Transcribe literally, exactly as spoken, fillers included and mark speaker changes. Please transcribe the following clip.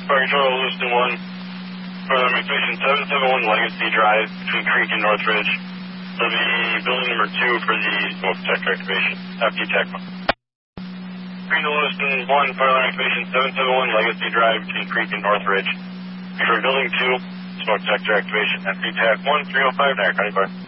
Speaker 1: Park Control, Lewiston one. Further information, seven seven one Legacy Drive between Creek and Northridge. It'll be building number two for the smoke detector activation. After you tech one. Green to Lewiston one, further information, seven seven one Legacy Drive between Creek and Northridge. For building two, smoke detector activation. After you tech one, three oh five, Niagara County Park.